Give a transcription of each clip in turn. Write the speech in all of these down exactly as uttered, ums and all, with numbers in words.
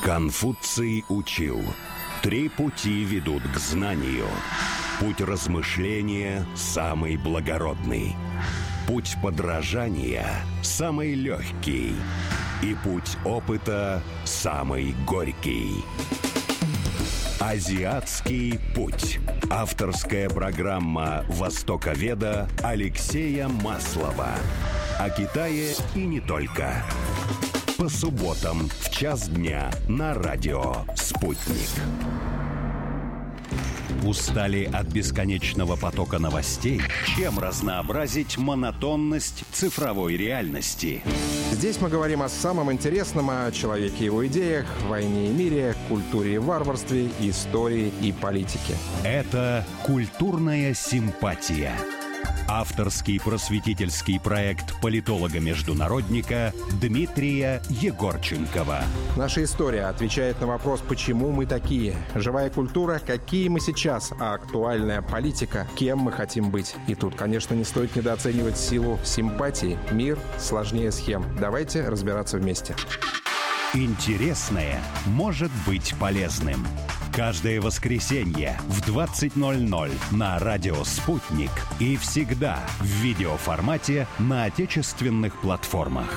Конфуций учил: три пути ведут к знанию. Путь размышления самый благородный, путь подражания самый легкий, и путь опыта самый горький. Азиатский путь. Авторская программа востоковеда Алексея Маслова. О Китае и не только. По субботам в час дня на радио «Спутник». Устали от бесконечного потока новостей? Чем разнообразить монотонность цифровой реальности? Здесь мы говорим о самом интересном, о человеке и его идеях, войне и мире, культуре и варварстве, истории и политике. Это «Культурная симпатия». Авторский просветительский проект политолога-международника Дмитрия Егорченкова. Наша история отвечает на вопрос, почему мы такие. Живая культура, какие мы сейчас, а актуальная политика, кем мы хотим быть. И тут, конечно, не стоит недооценивать силу симпатии. Мир сложнее схем. Давайте разбираться вместе. Интересное может быть полезным. Каждое воскресенье в двадцать ноль ноль на радио «Спутник» и всегда в видеоформате на отечественных платформах.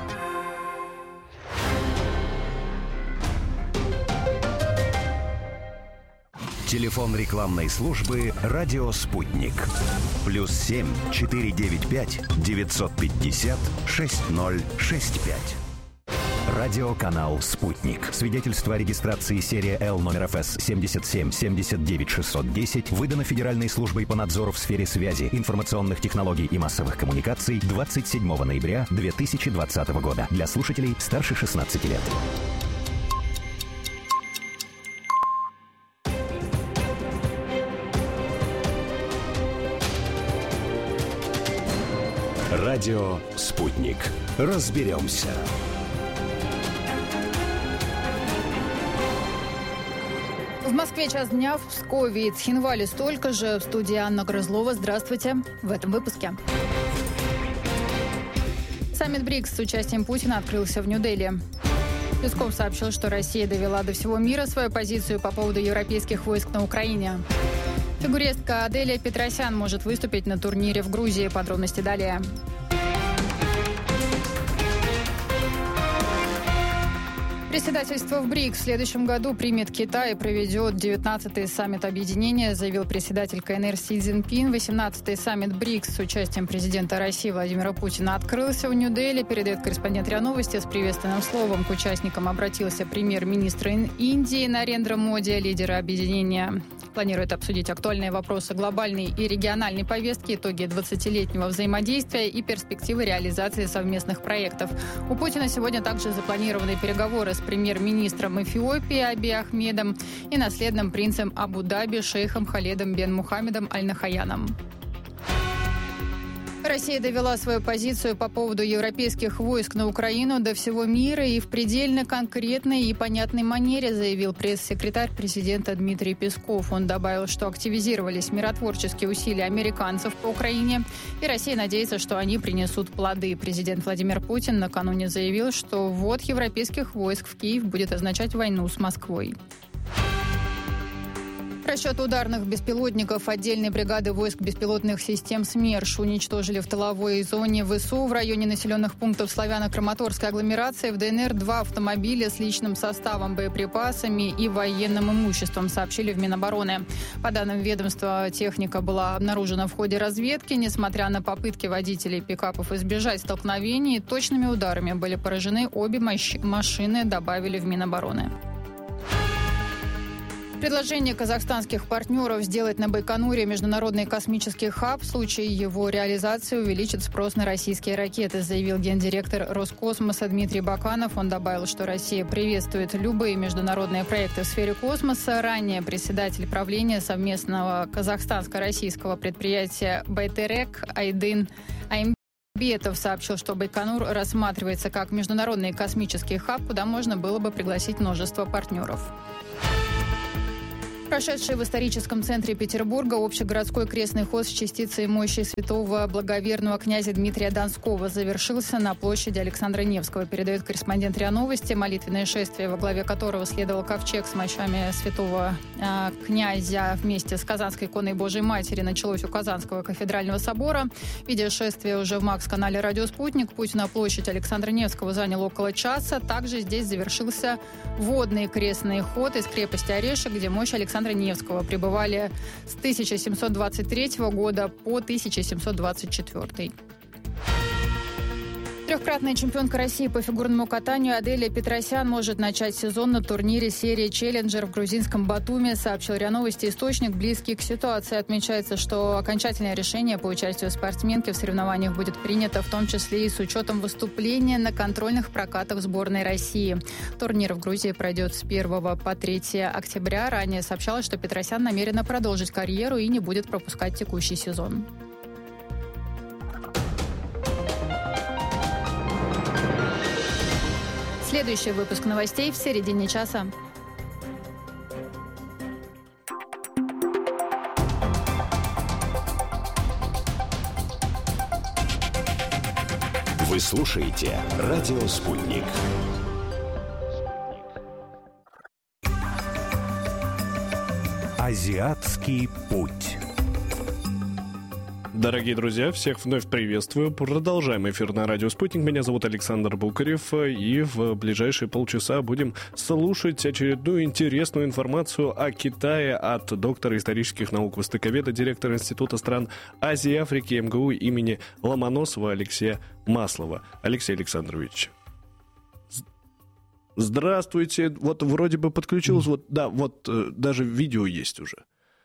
Телефон рекламной службы «Радио Спутник». Плюс семь четыре девять пять девятьсот пятьдесят шесть ноль шесть пять. Радиоканал «Спутник». Свидетельство о регистрации серия Л номер эф эс семь семь семь девять шесть десять выдано Федеральной службой по надзору в сфере связи, информационных технологий и массовых коммуникаций двадцать седьмого ноября две тысячи двадцатого года. Для слушателей старше шестнадцати лет. Радио «Спутник». Разберемся. В Москве час дня, в Пскове и Цхинвале столько же. В студии Анна Грызлова. Здравствуйте. В этом выпуске. Саммит БРИКС с участием Путина открылся в Нью-Дели. Песков сообщил, что Россия довела до всего мира свою позицию по поводу европейских войск на Украине. Фигуристка Аделия Петросян может выступить на турнире в Грузии. Подробности далее. Председательство в БРИКС в следующем году примет Китай и проведет девятнадцатый саммит объединения, заявил председатель ка эн эр Си Цзиньпин. восемнадцатый саммит БРИКС с участием президента России Владимира Путина открылся в Нью-Дели. Передает корреспондент РИА Новости. С приветственным словом к участникам обратился премьер-министр Индии Нарендра Моди. Лидеры объединения планируют обсудить актуальные вопросы глобальной и региональной повестки, итоги двадцатилетнего взаимодействия и перспективы реализации совместных проектов. У Путина сегодня также запланированы переговоры с премьер-министром Эфиопии Абий Ахмедом и наследным принцем Абу-Даби шейхом Халедом бен Мухаммедом Аль-Нахаяном. Россия довела свою позицию по поводу европейских войск на Украину до всего мира и в предельно конкретной и понятной манере, заявил пресс-секретарь президента Дмитрий Песков. Он добавил, что активизировались миротворческие усилия американцев по Украине, и Россия надеется, что они принесут плоды. Президент Владимир Путин накануне заявил, что ввод европейских войск в Киев будет означать войну с Москвой. Расчет ударных беспилотников отдельной бригады войск беспилотных систем СМЕРШ уничтожили в тыловой зоне ВСУ в районе населенных пунктов Славяно-Краматорской агломерации. В ДНР два автомобиля с личным составом, боеприпасами и военным имуществом, сообщили в Минобороны. По данным ведомства, техника была обнаружена в ходе разведки. Несмотря на попытки водителей пикапов избежать столкновений, точными ударами были поражены обе машины, добавили в Минобороны. Предложение казахстанских партнеров сделать на Байконуре международный космический хаб в случае его реализации увеличит спрос на российские ракеты, заявил гендиректор Роскосмоса Дмитрий Баканов. Он добавил, что Россия приветствует любые международные проекты в сфере космоса. Ранее председатель правления совместного казахстанско-российского предприятия «Байтерек» Айдын Аймбетов сообщил, что Байконур рассматривается как международный космический хаб, куда можно было бы пригласить множество партнеров. Прошедший в историческом центре Петербурга общегородской крестный ход с частицей мощи святого благоверного князя Дмитрия Донского завершился на площади Александра Невского, передает корреспондент РИА Новости. Молитвенное шествие, во главе которого следовал ковчег с мощами святого э, князя вместе с Казанской иконой Божией Матери, началось у Казанского кафедрального собора. Видео шествия уже в МАКС-канале «Радио Спутник». Путь на площадь Александра Невского занял около часа. Также здесь завершился водный крестный ход из крепости Орешек, где мощь Александра Невского пребывали с тысяча семьсот двадцать третьего года по тысяча семьсот двадцать четвёртый. Трехкратная чемпионка России по фигурному катанию Аделия Петросян может начать сезон на турнире серии «Челленджер» в грузинском Батуми, сообщил РИА Новости источник, близкий к ситуации. Отмечается, что окончательное решение по участию спортсменки в соревнованиях будет принято, в том числе и с учетом выступления на контрольных прокатах сборной России. Турнир в Грузии пройдет с первого по третье октября. Ранее сообщалось, что Петросян намерена продолжить карьеру и не будет пропускать текущий сезон. Следующий выпуск новостей в середине часа. Вы слушаете «Радио Спутник». Азиатский путь. Дорогие друзья, всех вновь приветствую. Продолжаем эфир на радио «Спутник». Меня зовут Александр Букарев, и в ближайшие полчаса будем слушать очередную интересную информацию о Китае от доктора исторических наук, востоковеда, директора Института стран Азии и Африки эм гэ у имени Ломоносова Алексея Маслова. Алексей Александрович, здравствуйте. Вот вроде бы подключилось, вот, да, вот даже видео есть уже.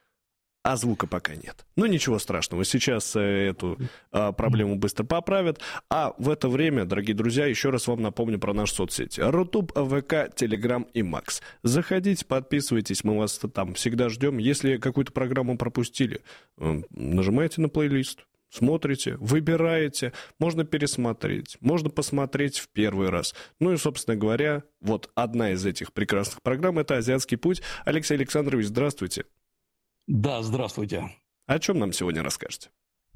А звука пока нет. Ну, ничего страшного, сейчас э, эту э, проблему быстро поправят. А в это время, дорогие друзья, еще раз вам напомню про наши соцсети. Рутуб, ВК, Телеграм и Макс. Заходите, подписывайтесь, мы вас там всегда ждем. Если какую-то программу пропустили, э, нажимайте на плейлист, смотрите, выбираете, можно пересмотреть, можно посмотреть в первый раз. Ну и, собственно говоря, вот одна из этих прекрасных программ — это «Азиатский путь». Алексей Александрович, здравствуйте. Да, здравствуйте. О чем нам сегодня расскажете?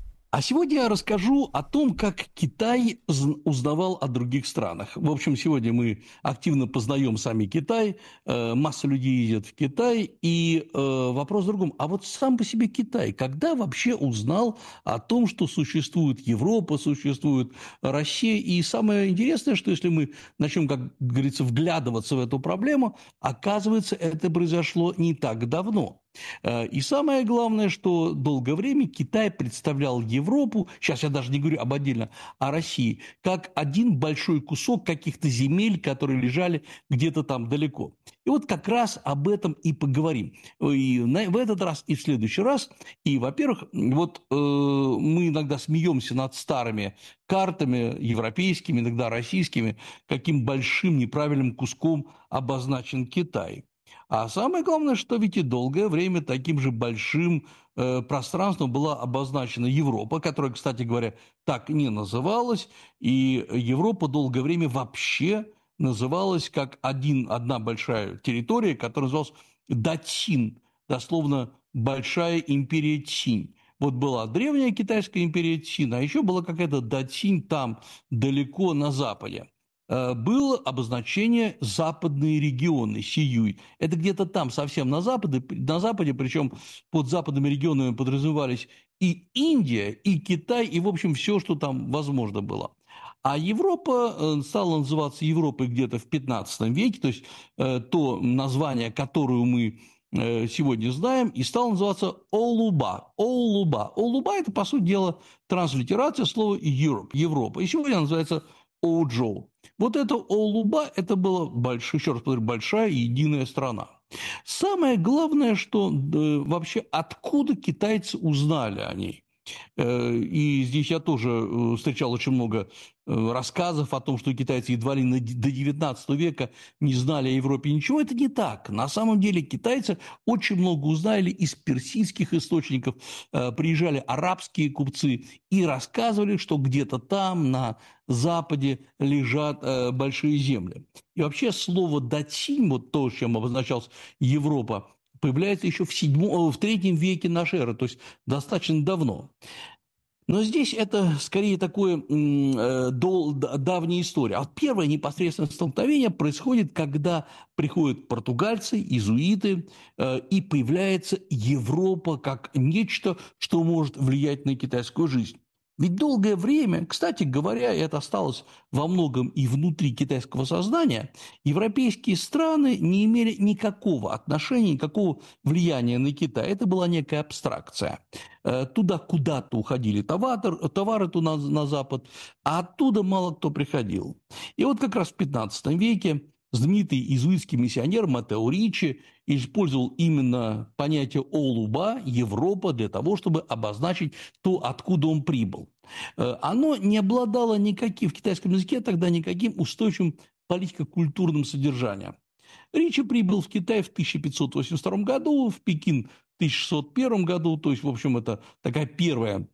А сегодня я расскажу о том, как Китай узнавал о других странах. В общем, сегодня мы активно познаем сами Китай, масса людей едет в Китай, и вопрос в другом. А вот сам по себе Китай, когда вообще узнал о том, что существует Европа, существует Россия? И самое интересное, что если мы начнем, как говорится, вглядываться в эту проблему, оказывается, это произошло не так давно. И самое главное, что долгое время Китай представлял Европу, сейчас я даже не говорю об отдельно, о России, как один большой кусок каких-то земель, которые лежали где-то там далеко. И вот как раз об этом и поговорим. И в этот раз, и в следующий раз. И, во-первых, вот э, мы иногда смеемся над старыми картами, европейскими, иногда российскими, каким большим неправильным куском обозначен Китай. А самое главное, что ведь и долгое время таким же большим э, пространством была обозначена Европа, которая, кстати говоря, так не называлась. И Европа долгое время вообще называлась как один, одна большая территория, которая называлась Дацин, дословно «Большая империя Цинь». Вот была древняя китайская империя Цин, а еще была какая-то Дацин там, далеко на западе. Было обозначение «западные регионы», Сиюй. Это где-то там, совсем на западе, на западе, причем под западными регионами подразумевались и Индия, и Китай, и, в общем, все, что там возможно было. А Европа стала называться Европой где-то в пятнадцатом веке, то есть то название, которое мы сегодня знаем, и стала называться Олуба. Олуба. Олуба – это, по сути дела, транслитерация слова «Europe», Европа. И сегодня она называется Оуджоу. Вот это Олуба, это была большая, еще раз повторю, большая и единая страна. Самое главное, что э, вообще откуда китайцы узнали о ней. Э, и здесь я тоже э, встречал очень много э, рассказов о том, что китайцы едва ли на, до девятнадцатого века не знали о Европе ничего. Это не так. На самом деле китайцы очень много узнали из персидских источников. Э, приезжали арабские купцы и рассказывали, что где-то там, на Западе, лежат э, большие земли. И вообще слово «дацинь», вот то, чем обозначалась Европа, появляется еще в, седьмом, в третьем веке нашей эры, то есть достаточно давно. Но здесь это скорее такое э, дол, давняя история. А первое непосредственное столкновение происходит, когда приходят португальцы, иезуиты, э, и появляется Европа как нечто, что может влиять на китайскую жизнь. Ведь долгое время, кстати говоря, это осталось во многом и внутри китайского сознания, европейские страны не имели никакого отношения, никакого влияния на Китай. Это была некая абстракция. Туда куда-то уходили товары, товары туда на, на Запад, а оттуда мало кто приходил. И вот как раз в пятнадцатом веке знаменитый иезуитский миссионер Маттео Риччи использовал именно понятие «олуба», Европа, для того, чтобы обозначить то, откуда он прибыл. Оно не обладало никаким, в китайском языке тогда никаким устойчивым политико-культурным содержанием. Риччи прибыл в Китай в тысяча пятьсот восемьдесят втором году, в Пекин в тысяча шестьсот первом году, то есть, в общем, это такая первая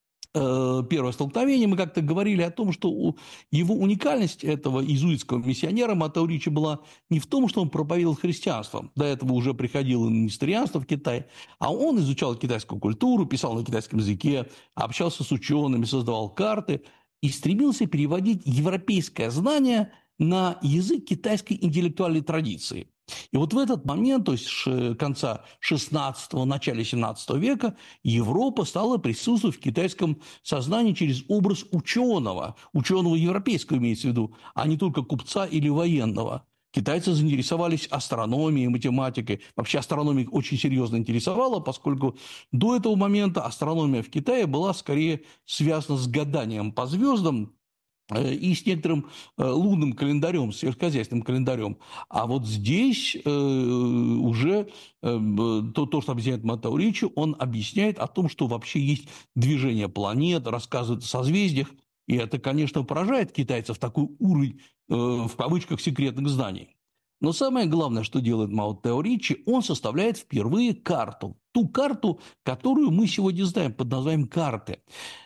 Первое столкновение, мы как-то говорили о том, что его уникальность этого иезуитского миссионера Маттео Риччи была не в том, что он проповедовал христианство, до этого уже приходило несторианство в Китай, а он изучал китайскую культуру, писал на китайском языке, общался с учеными, создавал карты и стремился переводить европейское знание на язык китайской интеллектуальной традиции. И вот в этот момент, то есть с конца шестнадцатого, начала семнадцатого века, Европа стала присутствовать в китайском сознании через образ ученого, ученого европейского имеется в виду, а не только купца или военного. Китайцы заинтересовались астрономией, математикой. Вообще астрономия очень серьезно интересовала, поскольку до этого момента астрономия в Китае была скорее связана с гаданием по звездам, и с некоторым лунным календарем, сельскохозяйственным календарем. А вот здесь э, уже э, то, то, что объясняет Маттео Риччи, он объясняет о том, что вообще есть движение планет, рассказывает о созвездиях. И это, конечно, поражает китайцев, такой уровень, э, в кавычках, секретных знаний. Но самое главное, что делает Маттео Риччи, он составляет впервые карту. Ту карту, которую мы сегодня знаем под названием карты.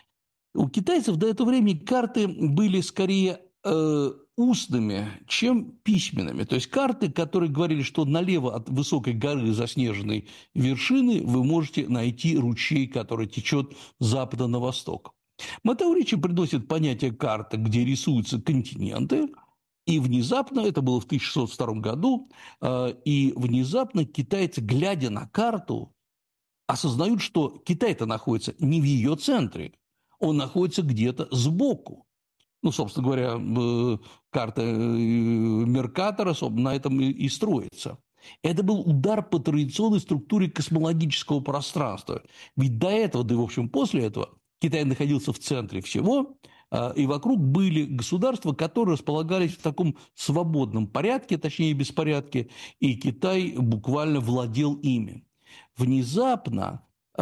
У китайцев до этого времени карты были скорее э, устными, чем письменными. То есть карты, которые говорили, что налево от высокой горы заснеженной вершины вы можете найти ручей, который течет с запада на восток. Маттео Риччи приносит понятие карты, где рисуются континенты, и внезапно, это было в тысяча шестьсот втором году, э, и внезапно китайцы, глядя на карту, осознают, что Китай-то находится не в ее центре, он находится где-то сбоку. Ну, собственно говоря, карта Меркатора на этом и строится. Это был удар по традиционной структуре космологического пространства. Ведь до этого, да и, в общем, после этого, Китай находился в центре всего, и вокруг были государства, которые располагались в таком свободном порядке, точнее, беспорядке, и Китай буквально владел ими. Внезапно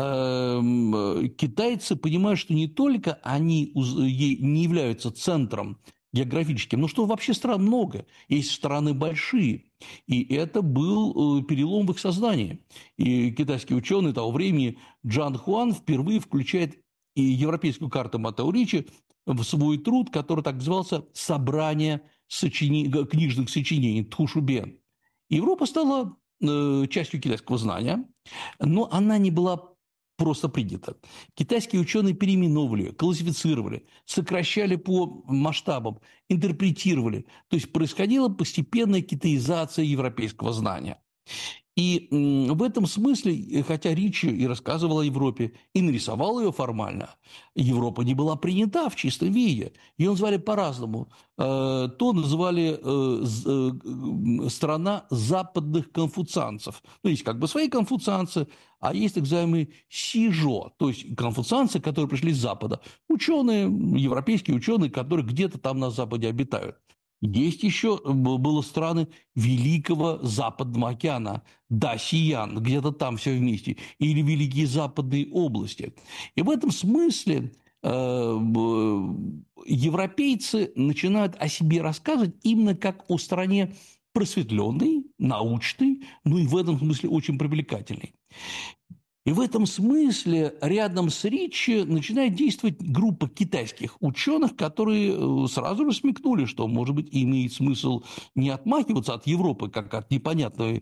китайцы понимают, что не только они не являются центром географическим, но что вообще стран много, есть страны большие. И это был перелом в их сознании. И китайский ученый того времени Джан Хуан впервые включает и европейскую карту Маттео Риччи в свой труд, который так назывался «Собрание сочинений, книжных сочинений» Тхушубен. Европа стала э, частью китайского знания, но она не была просто принято. Китайские ученые переименовывали, классифицировали, сокращали по масштабам, интерпретировали. То есть происходила постепенная китаизация европейского знания. И в этом смысле, хотя Риччи и рассказывал о Европе, и нарисовал ее формально, Европа не была принята в чистом виде. Ее звали по-разному. То называли страна западных конфуцианцев. Ну, есть как бы свои конфуцианцы, а есть так называемые сижо, то есть конфуцианцы, которые пришли с Запада. Ученые, европейские ученые, которые где-то там на Западе обитают. Есть еще было страны Великого Западного океана, Дасиян, где-то там все вместе, или Великие Западные области. И в этом смысле э, европейцы начинают о себе рассказывать именно как о стране просветленной, научной, ну и в этом смысле очень привлекательной. И в этом смысле рядом с Ричи начинает действовать группа китайских ученых, которые сразу же смекнули, что, может быть, имеет смысл не отмахиваться от Европы, как от непонятного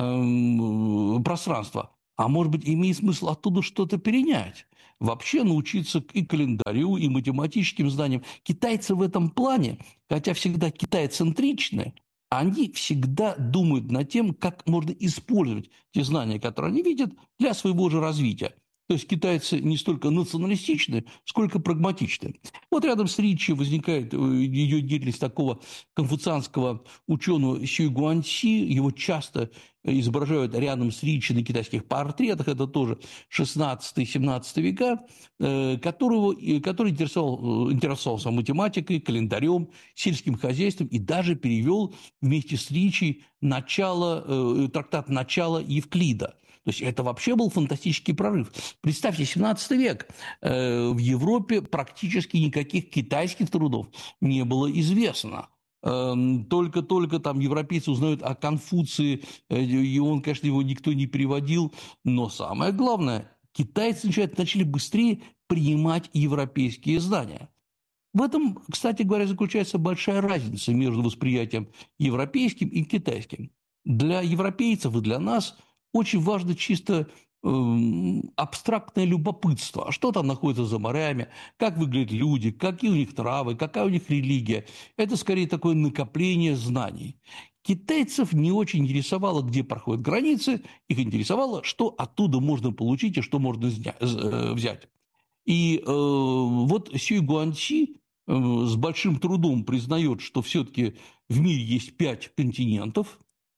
э, пространства, а, может быть, имеет смысл оттуда что-то перенять. Вообще научиться и календарю, и математическим знаниям. Китайцы в этом плане, хотя всегда китайцентричны, они всегда думают над тем, как можно использовать те знания, которые они видят, для своего же развития. То есть китайцы не столько националистичны, сколько прагматичны. Вот рядом с Ричи возникает ее деятельность такого конфуцианского ученого Сюй Гуаньси. Его часто изображают рядом с Ричи на китайских портретах. Это тоже шестнадцатый-семнадцатый века, которого, который интересовал, интересовался математикой, календарем, сельским хозяйством и даже перевел вместе с Ричи начало, трактат «Начало» Евклида. То есть это вообще был фантастический прорыв. Представьте, семнадцатый век. В Европе практически никаких китайских трудов не было известно. Только-только там европейцы узнают о Конфуции, и он, конечно, его никто не переводил. Но самое главное, китайцы начали, начали быстрее принимать европейские знания. В этом, кстати говоря, заключается большая разница между восприятием европейским и китайским. Для европейцев и для нас очень важно чисто э, абстрактное любопытство. А что там находится за морями, как выглядят люди, какие у них травы, какая у них религия. Это скорее такое накопление знаний. Китайцев не очень интересовало, где проходят границы, их интересовало, что оттуда можно получить и что можно взять. И э, вот Сюй Гуаньси э, с большим трудом признает, что все-таки в мире есть пять континентов,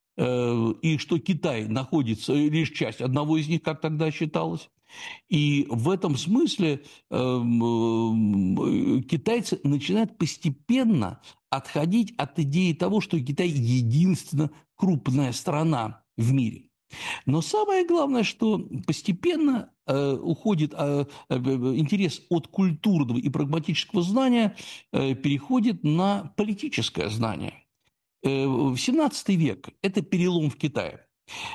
и что Китай находится, лишь часть одного из них, как тогда считалось. И в этом смысле китайцы начинают постепенно отходить от идеи того, что Китай единственно крупная страна в мире. Но самое главное, что постепенно уходит интерес от культурного и прагматического знания, переходит на политическое знание. В семнадцатый век – это перелом в Китае.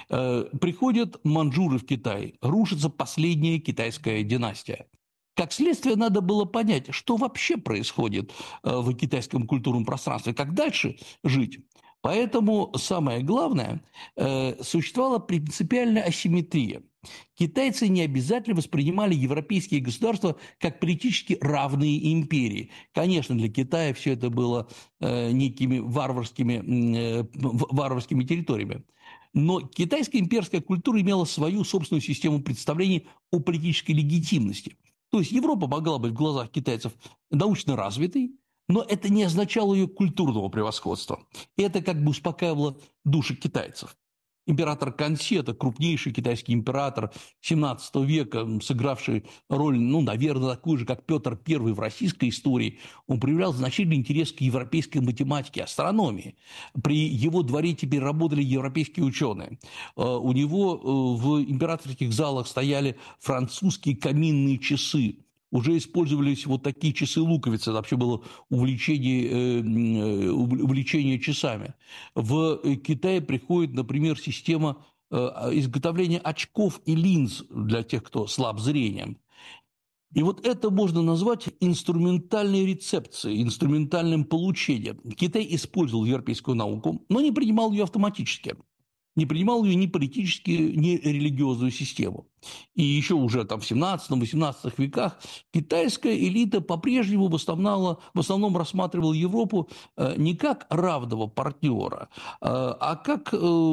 Приходят маньчжуры в Китай, рушится последняя китайская династия. Как следствие, надо было понять, что вообще происходит в китайском культурном пространстве, как дальше жить. Поэтому самое главное, существовала принципиальная асимметрия. Китайцы не обязательно воспринимали европейские государства как политически равные империи. Конечно, для Китая все это было э, некими варварскими, э, варварскими территориями. Но китайская имперская культура имела свою собственную систему представлений о политической легитимности. То есть Европа могла быть в глазах китайцев научно развитой, но это не означало ее культурного превосходства. И это как бы успокаивало души китайцев. Император Канси – это крупнейший китайский император семнадцатого века, сыгравший роль, ну, наверное, такую же, как Петр Первый в российской истории. Он проявлял значительный интерес к европейской математике, астрономии. При его дворе теперь работали европейские ученые. У него в императорских залах стояли французские каминные часы. Уже использовались вот такие часы-луковицы, это вообще было увлечение, э, увлечение часами. В Китае приходит, например, система э, изготовления очков и линз для тех, кто слаб зрением. И вот это можно назвать инструментальной рецепцией, инструментальным получением. Китай использовал европейскую науку, но не принимал ее автоматически. Не принимал ее ни политически, ни религиозную систему. И еще уже там в семнадцатом-восемнадцатом веках китайская элита по-прежнему в основном, в основном рассматривала Европу не как равного партнера, а как,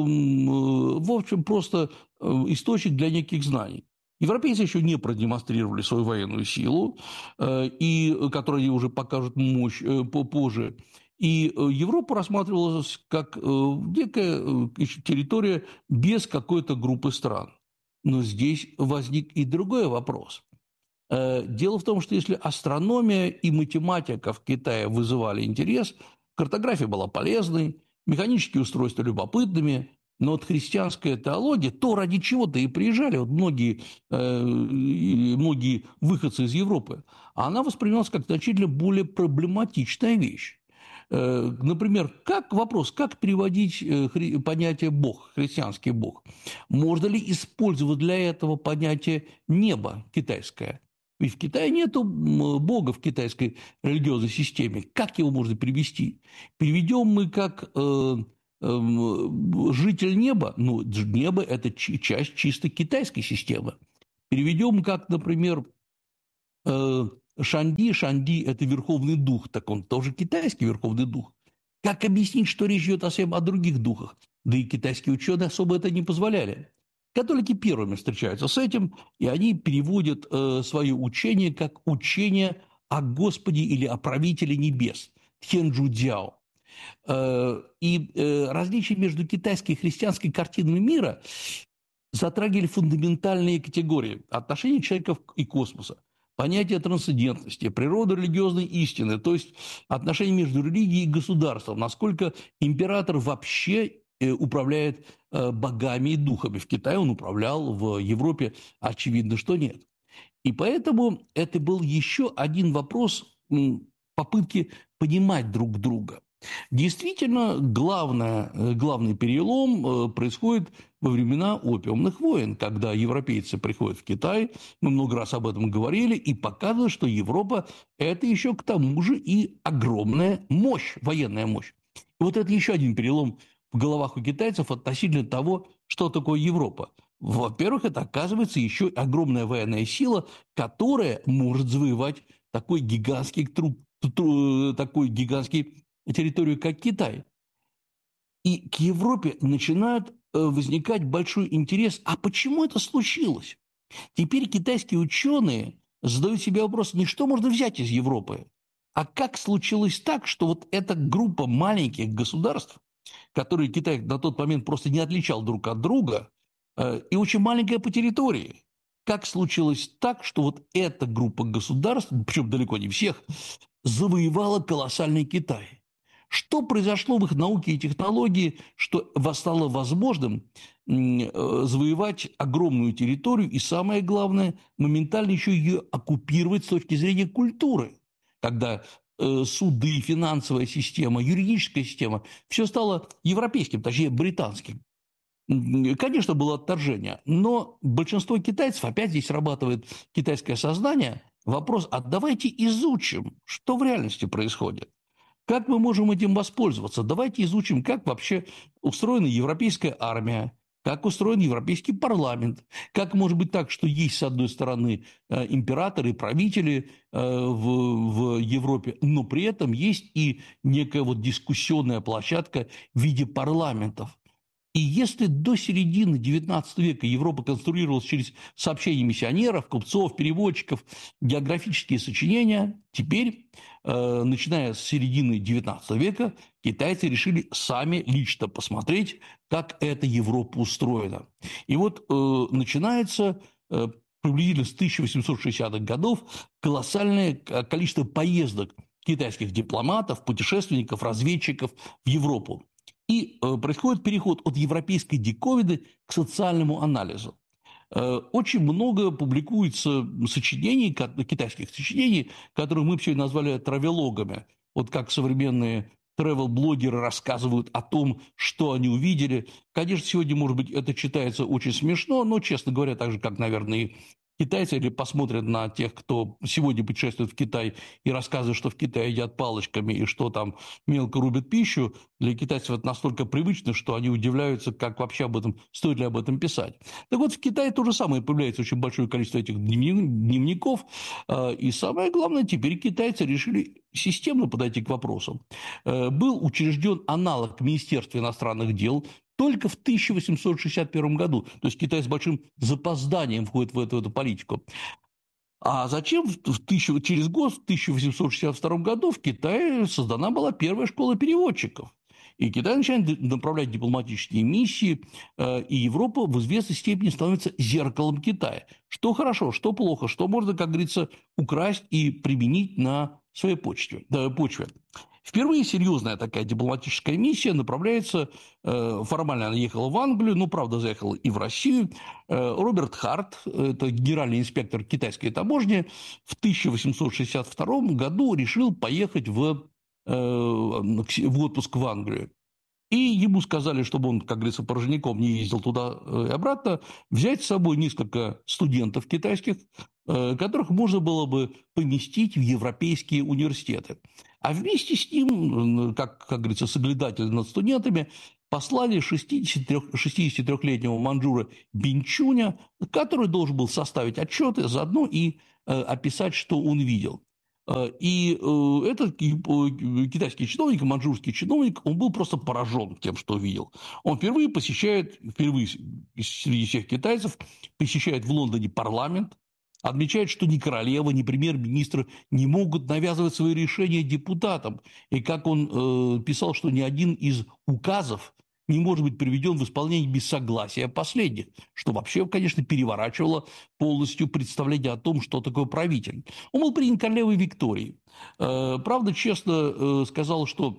в общем, просто источник для неких знаний. Европейцы еще не продемонстрировали свою военную силу, и, которую они уже покажут мощь позже. И Европа рассматривалась как некая территория без какой-то группы стран. Но здесь возник и другой вопрос. Дело в том, что если астрономия и математика в Китае вызывали интерес, картография была полезной, механические устройства любопытными, но вот христианская теология, то, ради чего-то и приезжали вот многие, многие выходцы из Европы, она воспринималась как значительно более проблематичная вещь. Например, как, вопрос, как переводить хри, понятие «бог», христианский бог? Можно ли использовать для этого понятие «небо» китайское? Ведь в Китае нет бога в китайской религиозной системе. Как его можно перевести? Переведем мы как э, э, житель неба. Ну, небо – это часть чисто китайской системы. Переведем как, например, э, Шанди. Шанди – это верховный дух. Так он тоже китайский верховный дух. Как объяснить, что речь идет совсем о других духах? Да и китайские ученые особо это не позволяли. Католики первыми встречаются с этим, и они переводят э, свое учение как учение о Господе или о правителе небес, Тхенджудзяо. Э, и э, различия между китайской и христианской картинами мира затрагивали фундаментальные категории отношения человека и космоса, понятие трансцендентности, природа религиозной истины, то есть отношения между религией и государством, насколько император вообще управляет богами и духами. В Китае он управлял, в Европе очевидно, что нет. И поэтому это был еще один вопрос попытки понимать друг друга. Действительно, главное, главный перелом происходит во времена опиумных войн, когда европейцы приходят в Китай, мы много раз об этом говорили, и показывают, что Европа – это еще к тому же и огромная мощь, военная мощь. И вот это еще один перелом в головах у китайцев относительно того, что такое Европа. Во-первых, это оказывается еще огромная военная сила, которая может завоевать такой гигантский, такой гигантский территорию, как Китай. И к Европе начинает возникать большой интерес. А почему это случилось? Теперь китайские ученые задают себе вопрос, не что можно взять из Европы, а как случилось так, что вот эта группа маленьких государств, которые Китай на тот момент просто не отличал друг от друга, и очень маленькая по территории. Как случилось так, что вот эта группа государств, причем далеко не всех, завоевала колоссальный Китай? Что произошло в их науке и технологии, что стало возможным завоевать огромную территорию и, самое главное, моментально еще ее оккупировать с точки зрения культуры, когда суды, финансовая система, юридическая система, все стало европейским, точнее британским. Конечно, было отторжение, но большинство китайцев, опять здесь срабатывает китайское сознание, вопрос, а давайте изучим, что в реальности происходит. Как мы можем этим воспользоваться? Давайте изучим, как вообще устроена европейская армия, как устроен европейский парламент, как может быть так, что есть, с одной стороны, императоры, правители в, в Европе, но при этом есть и некая вот дискуссионная площадка в виде парламентов. И если до середины девятнадцатого века Европа конструировалась через сообщения миссионеров, купцов, переводчиков, географические сочинения, теперь, э, начиная с середины девятнадцатого века, китайцы решили сами лично посмотреть, как эта Европа устроена. И вот э, начинается э, приблизительно с тысяча восемьсот шестидесятых годов колоссальное количество поездок китайских дипломатов, путешественников, разведчиков в Европу. И э, происходит переход от европейской диковины к социальному анализу. Э, очень много публикуется сочинений, китайских сочинений, которые мы сегодня назвали травелогами. Вот как современные тревел-блогеры рассказывают о том, что они увидели. Конечно, сегодня, может быть, это читается очень смешно, но, честно говоря, так же, как, наверное, и китайцы, или посмотрят на тех, кто сегодня путешествует в Китай и рассказывает, что в Китае едят палочками и что там мелко рубят пищу, для китайцев это настолько привычно, что они удивляются, как вообще об этом, стоит ли об этом писать. Так вот, в Китае то же самое, появляется очень большое количество этих дневников, и самое главное, теперь китайцы решили системно подойти к вопросу. Был учрежден аналог Министерства иностранных дел, только в тысяча восемьсот шестьдесят первом году. То есть Китай с большим запозданием входит в эту, эту политику. А зачем в тысячу, через год, в тысяча восемьсот шестьдесят втором году в Китае создана была первая школа переводчиков. И Китай начинает направлять дипломатические миссии, и Европа в известной степени становится зеркалом Китая. Что хорошо, что плохо, что можно, как говорится, украсть и применить на своей почве. почве. Впервые серьезная такая дипломатическая миссия направляется, формально она ехала в Англию, но, правда, заехала и в Россию. Роберт Харт, это генеральный инспектор китайской таможни, в тысяча восемьсот шестьдесят втором году решил поехать в в отпуск в Англию. И ему сказали, чтобы он, как говорится, порожняком не ездил туда и обратно, взять с собой несколько студентов китайских, которых можно было бы поместить в европейские университеты. А вместе с ним, как, как говорится, соглядатель над студентами, послали шестидесятитрёхлетнего маньчжура Бинчуня, который должен был составить отчеты, заодно и описать, что он видел. И этот китайский чиновник, маньчжурский чиновник, он был просто поражен тем, что видел. Он впервые посещает, впервые среди всех китайцев, посещает в Лондоне парламент, отмечает, что ни королева, ни премьер-министр не могут навязывать свои решения депутатам. И как он э, писал, что ни один из указов не может быть приведен в исполнение без согласия последних, что вообще, конечно, переворачивало полностью представление о том, что такое правитель. Он был принят королевой Викторией. Э, правда, честно э, сказал, что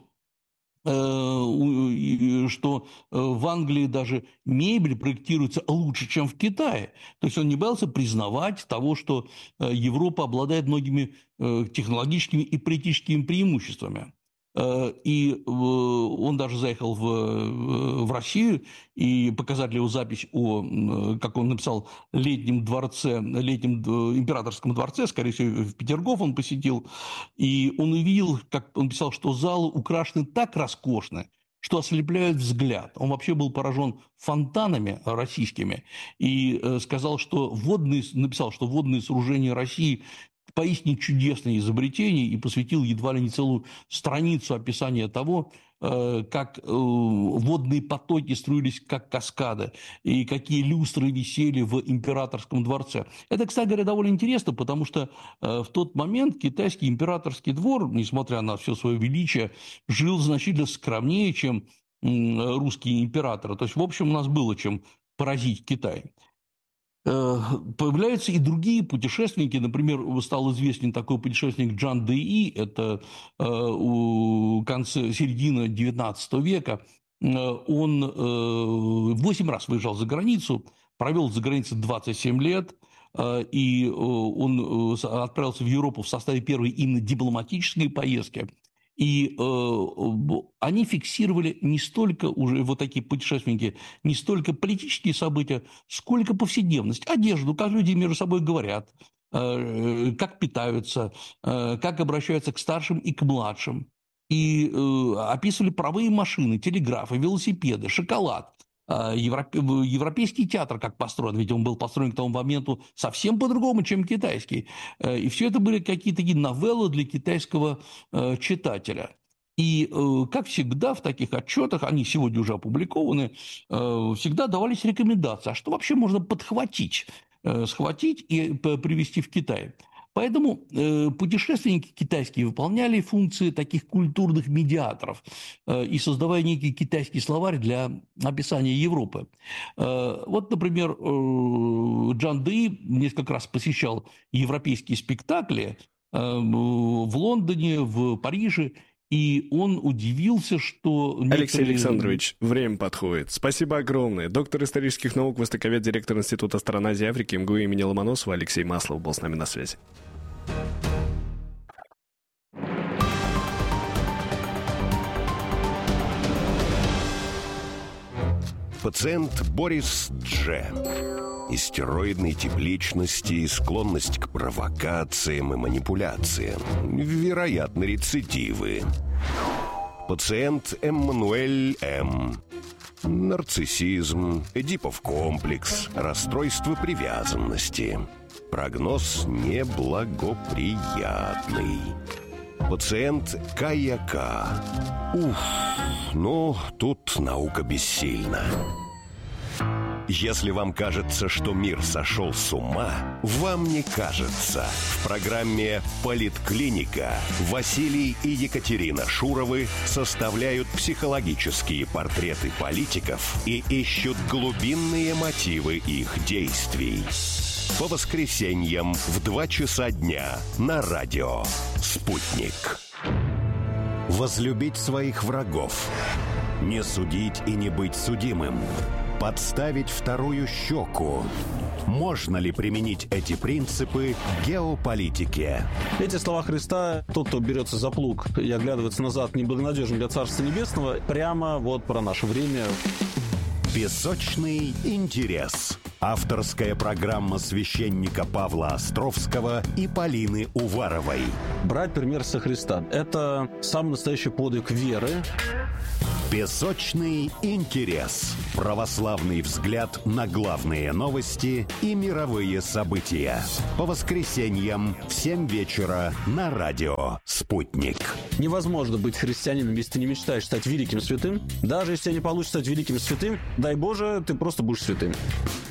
что в Англии даже мебель проектируется лучше, чем в Китае. То есть он не боялся признавать того, что Европа обладает многими технологическими и политическими преимуществами. И он даже заехал в, в Россию, и показали его запись о, как он написал, летнем дворце, летнем императорском дворце, скорее всего, в Петергоф он посетил, и он увидел, как он писал, что залы украшены так роскошно, что ослепляют взгляд. Он вообще был поражен фонтанами российскими и сказал, что водные, написал, что водные сооружения России поистине чудесное изобретение, и посвятил едва ли не целую страницу описания того, как водные потоки струились как каскады, и какие люстры висели в императорском дворце. Это, кстати говоря, довольно интересно, потому что в тот момент китайский императорский двор, несмотря на все свое величие, жил значительно скромнее, чем русские императоры. То есть, в общем, у нас было чем поразить Китай. Появляются и другие путешественники. Например, стал известен такой путешественник Джан Дэи, это у конца, середины девятнадцатого века. Он восемь раз выезжал за границу, провел за границей двадцать семь лет, и он отправился в Европу в составе первой именно дипломатической поездки. И э, они фиксировали не столько, уже вот такие путешественники, не столько политические события, сколько повседневность, одежду, как люди между собой говорят, э, как питаются, э, как обращаются к старшим и к младшим. И э, описывали паровые машины, телеграфы, велосипеды, шоколад. Европейский театр как построен, ведь он был построен к тому моменту совсем по-другому, чем китайский. И все это были какие-то такие новеллы для китайского читателя. И, как всегда, в таких отчетах, они сегодня уже опубликованы, всегда давались рекомендации, а что вообще можно подхватить, схватить и привезти в Китай. Поэтому э, путешественники китайские выполняли функции таких культурных медиаторов, э, и создавая некий китайский словарь для описания Европы. Э, вот, например, э, Джан Дэи несколько раз посещал европейские спектакли э, в Лондоне, в Париже, и он удивился, что... Алексей некоторые... Александрович, время подходит. Спасибо огромное. Доктор исторических наук, востоковед, директор Института стран Азии и Африки МГУ имени Ломоносова Алексей Маслов был с нами на связи. Пациент Борис Дже. Истероидной тип личности, склонность к провокациям и манипуляциям. Вероятно, рецидивы. Пациент Эммануэль М. Нарциссизм, Эдипов комплекс, расстройство привязанности. Прогноз неблагоприятный. Пациент Кая К. Уф, ну, тут наука бессильна. Если вам кажется, что мир сошел с ума, вам не кажется. В программе «Политклиника» Василий и Екатерина Шуровы составляют психологические портреты политиков и ищут глубинные мотивы их действий. По воскресеньям в два часа дня на радио «Спутник». Возлюбить своих врагов, не судить и не быть судимым, Подставить вторую щеку. Можно ли применить эти принципы к геополитике? Эти слова Христа, тот, кто берется за плуг и оглядывается назад, неблагонадежен для Царства Небесного, прямо вот про наше время. Песочный интерес. Авторская программа священника Павла Островского и Полины Уваровой. Брать пример со Христа – это самый настоящий подвиг веры. Песочный интерес. Православный взгляд на главные новости и мировые события. По воскресеньям в семь вечера на радио «Спутник». Невозможно быть христианином, если ты не мечтаешь стать великим святым. Даже если не получится стать великим святым, дай Боже, ты просто будешь святым.